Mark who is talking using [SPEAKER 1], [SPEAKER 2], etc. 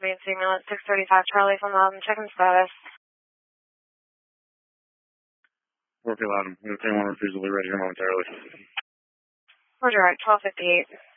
[SPEAKER 1] main signal at 635 Charlie from Loudon. Checking status.
[SPEAKER 2] Roger, Loudon. We'll take one refusal. Be ready here momentarily.
[SPEAKER 1] Roger, right, 1258.